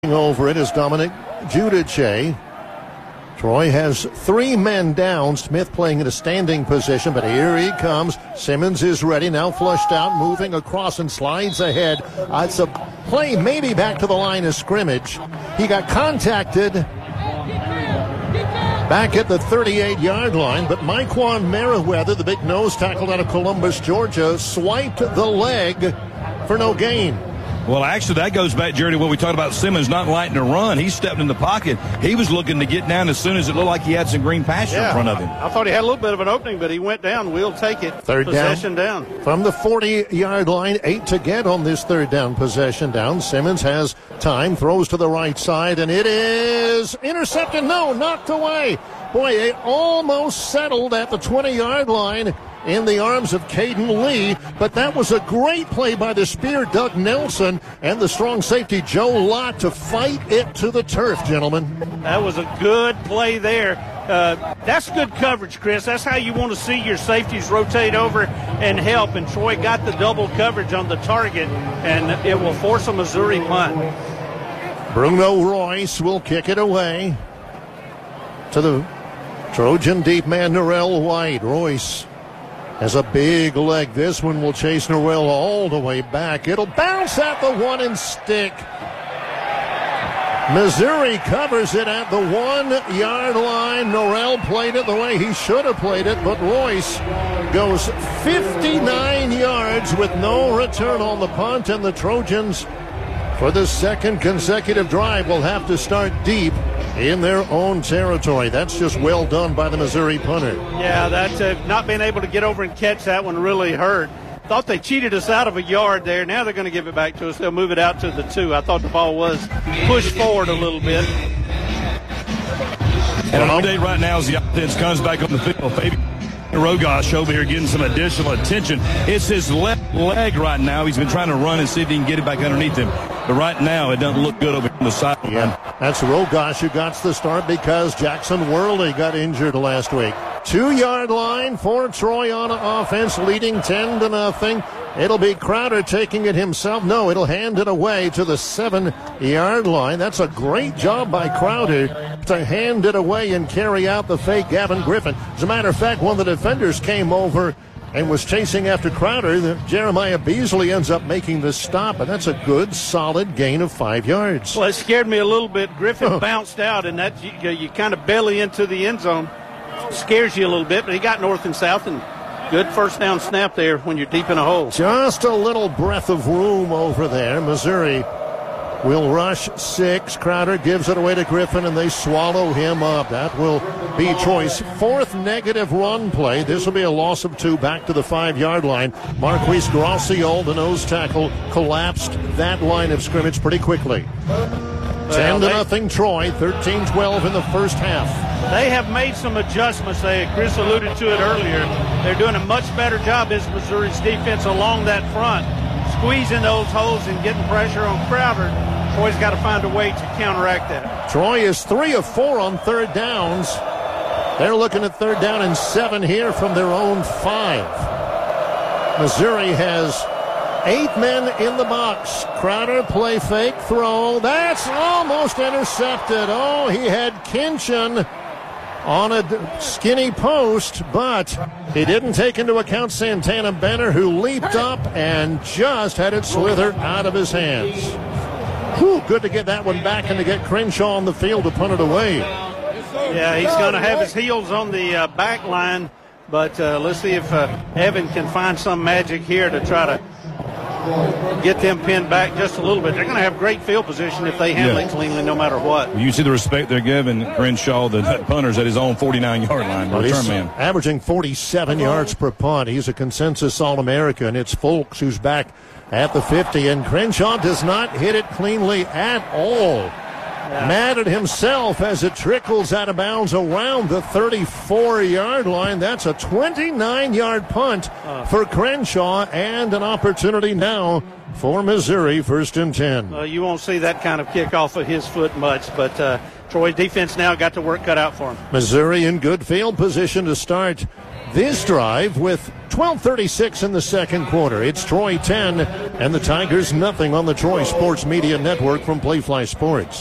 Over it is Dominic Giudice. Troy has 3 men down. Smith playing in a standing position, but here he comes. Simmons is ready, now flushed out, moving across and slides ahead. It's a play maybe back to the line of scrimmage. He got contacted back at the 38-yard line, but Myquan Merriweather, the big nose tackle out of Columbus, Georgia, swiped the leg for no gain. Well, actually, that goes back, Jerry, to what we talked about Simmons not liking to run. He stepped in the pocket. He was looking to get down as soon as it looked like he had some green pasture in front of him. I thought he had a little bit of an opening, but he went down. We'll take it. Third possession down. From the 40-yard line, 8 to get on this third down possession down. Simmons has time, throws to the right side, and it is intercepted. No, knocked away. Boy, it almost settled at the 20-yard line in the arms of Caden Lee, but that was a great play by the spear Doug Nelson and the strong safety Joe Lott to fight it to the turf, gentlemen. That was a good play there. That's good coverage, Chris. That's how you want to see your safeties rotate over and help, and Troy got the double coverage on the target, and it will force a Missouri punt. Bruno Royce will kick it away to the Trojan deep man, Norrell White. Royce has a big leg. This one will chase Norrell all the way back. It'll bounce at the 1 and stick. Missouri covers it at the 1-yard line. Norrell played it the way he should have played it, but Royce goes 59 yards with no return on the punt, and the Trojans, for the second consecutive drive, will have to start deep in their own territory. That's just well done by the Missouri punter. Yeah, that not being able to get over and catch that one really hurt. Thought they cheated us out of a yard there. Now they're going to give it back to us. They'll move it out to the 2. I thought the ball was pushed forward a little bit. And an update right now as the offense comes back on the field. Fabian Rogosh over here getting some additional attention. It's his left leg right now. He's been trying to run and see if he can get it back underneath him. But right now, it doesn't look good over on the sideline. Yeah, that's Rogosh who got the start because Jackson Worley got injured last week. 2-yard line for Troy on offense, leading 10-0. It'll be Crowder taking it himself. No, it'll hand it away to the 7-yard line. That's a great job by Crowder to hand it away and carry out the fake Gavin Griffin. As a matter of fact, one of the defenders came over and was chasing after Crowder. Jeremiah Beasley ends up making the stop, and that's a good, solid gain of 5 yards. Well, it scared me a little bit. Griffin bounced out, and that you kind of belly into the end zone. Scares you a little bit, but he got north and south, and good first down snap there when you're deep in a hole. Just a little breath of room over there. Missouri will rush 6. Crowder gives it away to Griffin, and they swallow him up. That will be Troy's 4th negative run play. This will be a loss of 2 back to the 5-yard line. Marquise Graciol, the nose tackle, collapsed that line of scrimmage pretty quickly. 10-0 Troy, 13-12 in the first half. They have made some adjustments. Chris alluded to it earlier. They're doing a much better job as Missouri's defense along that front, squeezing those holes and getting pressure on Crowder. Troy's got to find a way to counteract that. Troy is 3 of 4 on third downs. They're looking at 3rd down and 7 here from their own 5. Missouri has 8 men in the box. Crowder play fake throw. That's almost intercepted. Oh, he had Kinchin on a skinny post, but he didn't take into account Santana Benner, who leaped up and just had it slither out of his hands. Whew, good to get that one back and to get Crenshaw on the field to punt it away. Yeah, he's going to have his heels on the back line, but let's see if Evan can find some magic here to try to get them pinned back just a little bit. They're going to have great field position if they handle it cleanly no matter what. You see the respect they're giving Crenshaw, the punters, at his own 49-yard line. Well, return man. Averaging 47 yards per punt. He's a consensus All-American. It's Folks who's back at the 50, and Crenshaw does not hit it cleanly at all. Mad at himself as it trickles out of bounds around the 34-yard line. That's a 29-yard punt for Crenshaw, and an opportunity now for Missouri, 1st and 10. You won't see that kind of kick off of his foot much, but Troy's defense now got the work cut out for him. Missouri in good field position to start this drive with 12:36 in the second quarter. It's Troy 10 and the Tigers nothing on the Troy Sports Media Network from Playfly Sports.